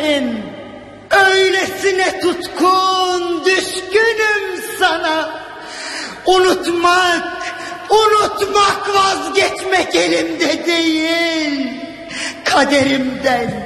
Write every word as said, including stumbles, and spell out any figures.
senin. Öylesine tutkun, düşkünüm sana. Unutmak, unutmak vazgeçmek elimde değil, kaderimden.